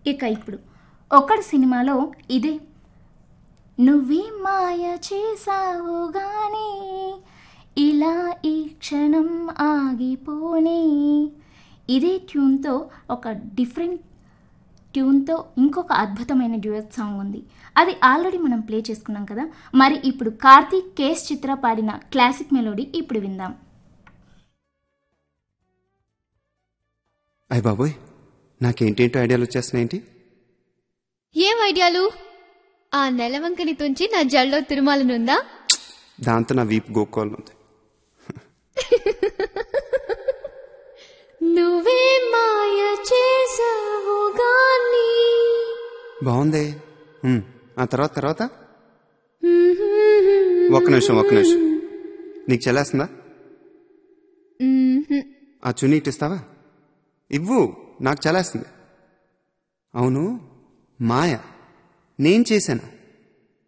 ఇక ఇప్పుడు ఒకటి సినిమాలో ఇదే నువ్వే మాయ చేసావు గానీ ఇలా ఈ క్షణం ఆగిపోనీ, ఇదే ట్యూన్తో ఒక డిఫరెంట్ ట్యూన్తో ఇంకొక అద్భుతమైన డ్యూయట్ సాంగ్ ఉంది. అది ఆల్రెడీ మనం ప్లే చేసుకున్నాం కదా. మరి ఇప్పుడు కార్తీక్ కేస్ చిత్ర పాడిన క్లాసిక్ మెలోడీ ఇప్పుడు విందాం. అయ్య బాబోయ్, నాకేంటేంటో ఐడియాలు వచ్చేస్తున్నాయేంటి? ఏం ఐడియాలు? ఆ నెలవంకని తుంచి నా జల్లో తిరుమాలనుందా? దాంతో నా వీపు గోక్కోవాలనుంది. నువ్వే మాయ చేసావు గానీ. బాగుంది. ఆ తర్వాత ఒక్క నిమిషం నీకు చెల్లేస్తుందా? ఆ చున్నీ ఇట్టిస్తావా? ఇవ్వు, నాకు చెల్లేస్తుంది. అవును మాయ నేను చేశాను.